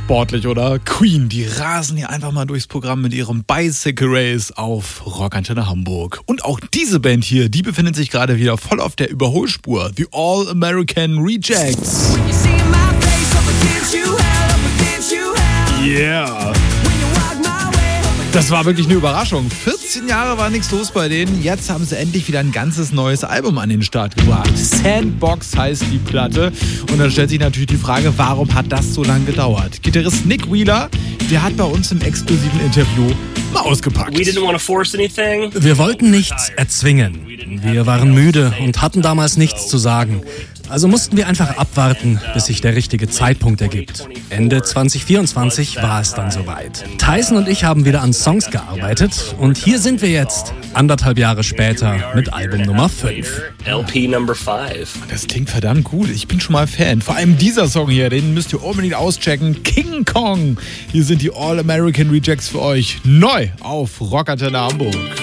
sportlich, oder? Queen, die rasen hier einfach mal durchs Programm mit ihrem Bicycle Race auf Rockantenne Hamburg. Und auch diese Band hier, die befindet sich gerade wieder voll auf der Überholspur. The All American Rejects. Yeah. Das war wirklich eine Überraschung. 14 Jahre war nichts los bei denen. Jetzt haben sie endlich wieder ein ganzes neues Album an den Start gebracht. Sandbox heißt die Platte. Und dann stellt sich natürlich die Frage, warum hat das so lange gedauert? Gitarrist Nick Wheeler, der hat bei uns im exklusiven Interview mal ausgepackt. Wir wollten nichts erzwingen. Wir waren müde und hatten damals nichts zu sagen. Also mussten wir einfach abwarten, bis sich der richtige Zeitpunkt ergibt. Ende 2024 war es dann soweit. Tyson und ich haben wieder an Songs gearbeitet und hier sind wir jetzt, 1,5 Jahre später, mit Album Nummer 5. LP Number 5. Das klingt verdammt gut. Ich bin schon mal Fan. Vor allem dieser Song hier, den müsst ihr unbedingt auschecken. King Kong. Hier sind die All American Rejects für euch. Neu auf Rockantenne Hamburg.